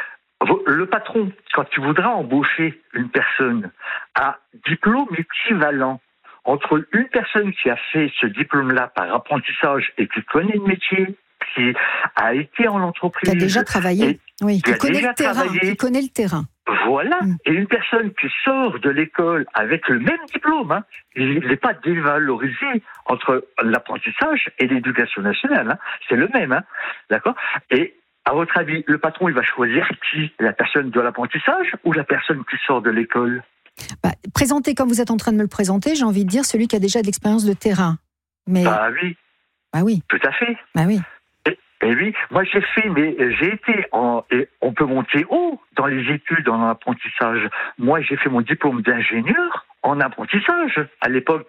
le patron, quand il voudra embaucher une personne à diplôme équivalent, entre une personne qui a fait ce diplôme-là par apprentissage et qui connaît le métier, qui a été en entreprise... Qui a déjà travaillé, oui, qui, qui connaît déjà le terrain, travaillé, qui connaît le terrain. Voilà, mm. Et une personne qui sort de l'école avec le même diplôme, hein, il n'est pas dévalorisé entre l'apprentissage et l'éducation nationale, hein, c'est le même, hein, d'accord ? Et à votre avis, le patron, il va choisir qui ? La personne de l'apprentissage ou la personne qui sort de l'école ? Bah, présenter comme vous êtes en train de me le présenter, j'ai envie de dire celui qui a déjà de l'expérience de terrain. Mais... Bah oui. Bah oui. Tout à fait. Bah oui. Et, et oui, moi j'ai fait, mais j'ai été en, et on peut monter haut dans les études en apprentissage. Moi j'ai fait mon diplôme d'ingénieur en apprentissage à l'époque.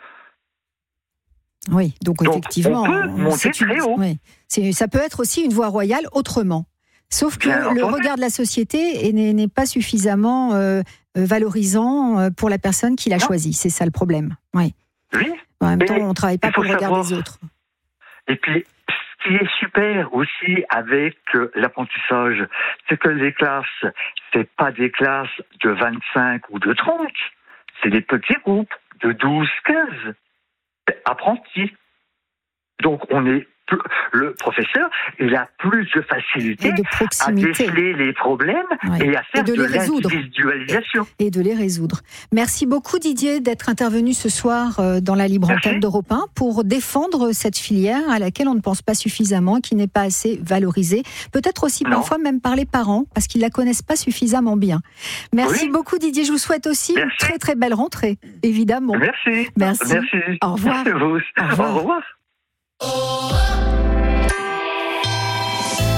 Oui, donc, donc effectivement, on peut monter c'est une, très haut. Oui, c'est, ça peut être aussi une voie royale autrement. Sauf que Bien le entendu. regard de la société n'est, n'est pas suffisamment euh, valorisant pour la personne qui l'a non. choisi. C'est ça le problème. Oui. Oui. En même Et temps, on ne travaille pas pour le regard savoir. des autres. Et puis, ce qui est super aussi avec l'apprentissage, c'est que les classes, c'est pas des classes de vingt-cinq ou de trente, c'est des petits groupes de douze, quinze apprentis. Donc, on est le professeur, il a plus de facilité et de à déceler les problèmes ouais. et à faire et de, de l'individualisation. Et, et de les résoudre. Merci beaucoup Didier d'être intervenu ce soir dans la libre antenne d'Europe un pour défendre cette filière à laquelle on ne pense pas suffisamment, qui n'est pas assez valorisée. Peut-être aussi non. parfois même par les parents, parce qu'ils ne la connaissent pas suffisamment bien. Merci oui. beaucoup Didier, je vous souhaite aussi Merci. une très très belle rentrée, évidemment. Merci. Merci. Merci. Au revoir. Merci Au revoir. Au revoir.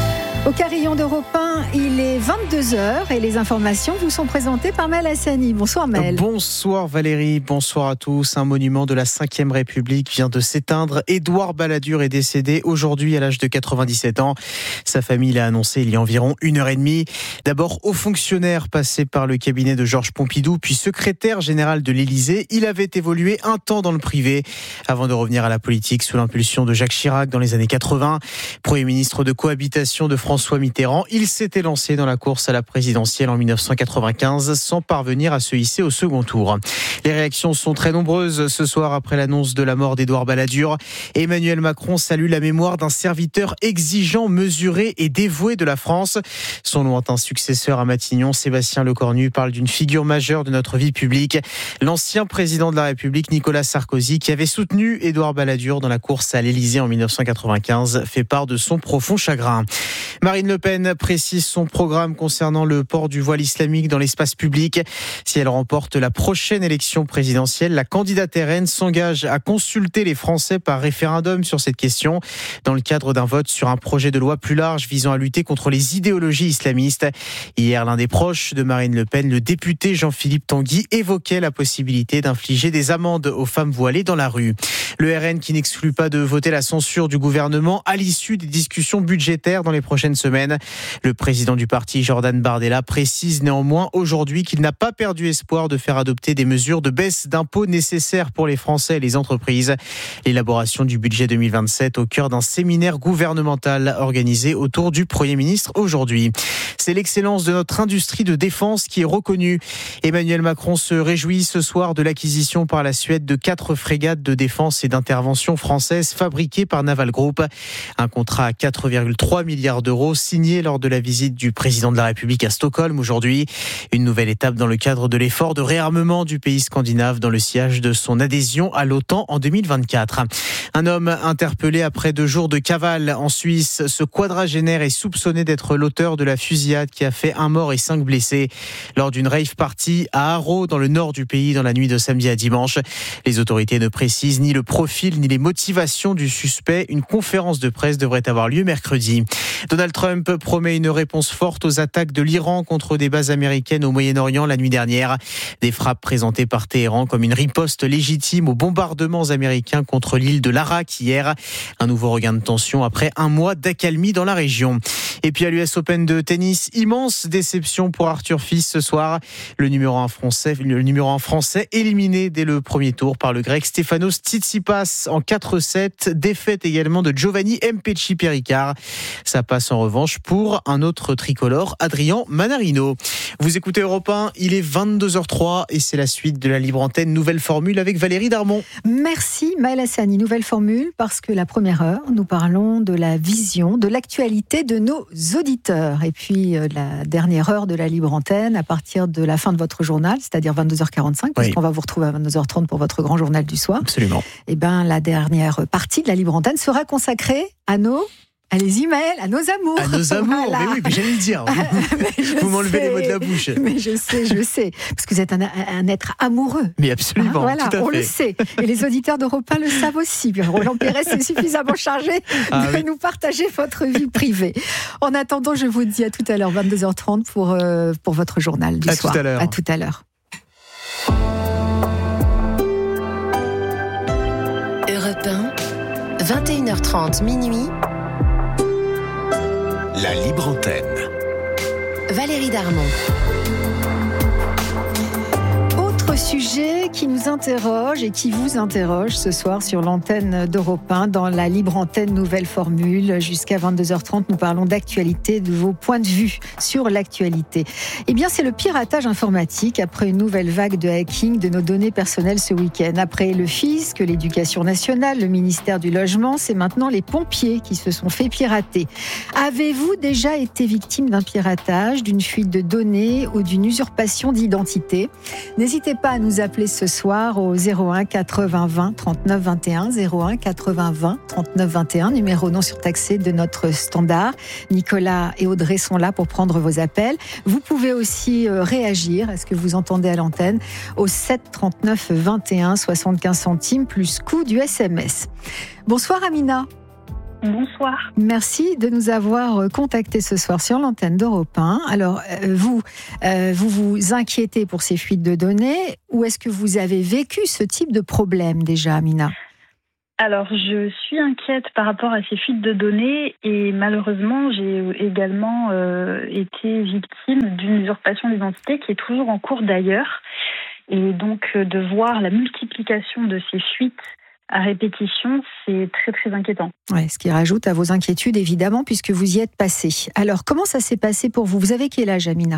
Au carillon d'Europe un, il est vingt-deux heures et les informations vous sont présentées par Maël Hassani. Bonsoir Maël. Bonsoir Valérie, bonsoir à tous. Un monument de la cinquième République vient de s'éteindre. Édouard Balladur est décédé aujourd'hui à l'âge de quatre-vingt-dix-sept ans. Sa famille l'a annoncé il y a environ une heure et demie. D'abord haut fonctionnaire passé par le cabinet de Georges Pompidou, puis secrétaire général de l'Élysée. Il avait évolué un temps dans le privé avant de revenir à la politique sous l'impulsion de Jacques Chirac dans les années quatre-vingts. Premier ministre de cohabitation de François Mitterrand, il s'était lancé dans la course à la présidentielle en dix-neuf cent quatre-vingt-quinze sans parvenir à se hisser au second tour. Les réactions sont très nombreuses ce soir après l'annonce de la mort d'Édouard Balladur. Emmanuel Macron salue la mémoire d'un serviteur exigeant, mesuré et dévoué de la France. Son lointain successeur à Matignon, Sébastien Lecornu, parle d'une figure majeure de notre vie publique. L'ancien président de la République, Nicolas Sarkozy, qui avait soutenu Édouard Balladur dans la course à l'Élysée en dix-neuf cent quatre-vingt-quinze, fait part de son profond chagrin. Marine Le Pen précise son programme concernant le port du voile islamique dans l'espace public. Si elle remporte la prochaine élection présidentielle, la candidate R N s'engage à consulter les Français par référendum sur cette question, dans le cadre d'un vote sur un projet de loi plus large visant à lutter contre les idéologies islamistes. Hier, l'un des proches de Marine Le Pen, le député Jean-Philippe Tanguy, évoquait la possibilité d'infliger des amendes aux femmes voilées dans la rue. Le R N qui n'exclut pas de voter la censure du gouvernement à l'issue des discussions budgétaires dans les prochaines semaines. Le président du parti, Jordan Bardella, précise néanmoins aujourd'hui qu'il n'a pas perdu espoir de faire adopter des mesures de baisse d'impôts nécessaires pour les Français et les entreprises. L'élaboration du budget deux mille vingt-sept au cœur d'un séminaire gouvernemental organisé autour du Premier ministre aujourd'hui. C'est l'excellence de notre industrie de défense qui est reconnue. Emmanuel Macron se réjouit ce soir de l'acquisition par la Suède de quatre frégates de défense et d'intervention françaises fabriquées par Naval Group. Un contrat à quatre virgule trois milliards d'euros signé lors de la visite du président de la République à Stockholm aujourd'hui. Une nouvelle étape dans le cadre de l'effort de réarmement du pays scandinave dans le sillage de son adhésion à l'OTAN en deux mille vingt-quatre. Un homme interpellé après deux jours de cavale en Suisse. Ce quadragénaire est soupçonné d'être l'auteur de la fusillade qui a fait un mort et cinq blessés lors d'une rave party à Haro dans le nord du pays dans la nuit de samedi à dimanche. Les autorités ne précisent ni le profil ni les motivations du suspect. Une conférence de presse devrait avoir lieu mercredi. Donald Trump promet une réponse forte aux attaques de l'Iran contre des bases américaines au Moyen-Orient la nuit dernière. Des frappes présentées par Téhéran comme une riposte légitime aux bombardements américains contre l'île de l'Arak hier. Un nouveau regain de tension après un mois d'accalmie dans la région. Et puis à l'U S Open de tennis, immense déception pour Arthur Fils ce soir. Le numéro un français, le numéro un français éliminé dès le premier tour par le grec Stefanos Tsitsipas en quatre sept. Défaite également de Giovanni Mpetshi Péricard. Ça passe en revanche pour un autre tricolore, Adrian Manarino. Vous écoutez Europe un, il est vingt-deux heures trois et c'est la suite de la libre antenne Nouvelle Formule avec Valérie Darmon. Merci Maël Hassani. Nouvelle Formule parce que la première heure, nous parlons de la vision, de l'actualité de nos auditeurs. Et puis euh, la dernière heure de la libre antenne à partir de la fin de votre journal, c'est-à-dire vingt-deux heures quarante-cinq, oui. Puisqu'on va vous retrouver à vingt-deux heures trente pour votre grand journal du soir. Absolument. Et bien la dernière partie de la libre antenne sera consacrée à nos... Allez-y Maël, à nos amours. À nos amours, voilà. Mais oui, mais j'allais le dire. Vous m'enlevez les mots de la bouche. Mais je sais, je sais. Parce que vous êtes un, un être amoureux. Mais absolument, hein, voilà, tout à on fait. le sait. Et les auditeurs d'Europe un le savent aussi. Roland Pérez est suffisamment chargé ah, de oui. nous partager votre vie privée. En attendant, je vous dis à tout à l'heure, vingt-deux heures trente pour, euh, pour votre journal du à soir. Tout à l'heure. À tout à l'heure. Europe un, vingt et une heures trente, minuit. La libre antenne. Valérie Darmon. Autre sujet qui nous interroge et qui vous interroge ce soir sur l'antenne d'Europe un dans la libre antenne Nouvelle Formule. Jusqu'à vingt-deux heures trente, nous parlons d'actualité, de vos points de vue sur l'actualité. Eh bien, c'est le piratage informatique après une nouvelle vague de hacking de nos données personnelles ce week-end. Après le fisc, l'Éducation nationale, le ministère du Logement, c'est maintenant les pompiers qui se sont fait pirater. Avez-vous déjà été victime d'un piratage, d'une fuite de données ou d'une usurpation d'identité ? N'hésitez pas à nous appeler ce soir au zéro un quatre-vingts vingt trente-neuf vingt et un, zéro un quatre-vingts vingt trente-neuf vingt et un, numéro non surtaxé de notre standard. Nicolas et Audrey sont là pour prendre vos appels. Vous pouvez aussi réagir à ce que vous entendez à l'antenne au sept trente-neuf vingt et un, soixante-quinze centimes plus coût du S M S. Bonsoir Amina. Bonsoir. Merci de nous avoir contactés ce soir sur l'antenne d'Europe un. Alors, euh, vous, euh, vous vous inquiétez pour ces fuites de données, ou est-ce que vous avez vécu ce type de problème déjà, Amina ? Alors, je suis inquiète par rapport à ces fuites de données et malheureusement, j'ai également euh, été victime d'une usurpation d'identité qui est toujours en cours d'ailleurs. Et donc, euh, de voir la multiplication de ces fuites à répétition, c'est très très inquiétant. Ouais, ce qui rajoute à vos inquiétudes évidemment puisque vous y êtes passé. Alors comment ça s'est passé pour vous ? Vous avez quel âge, Amina ?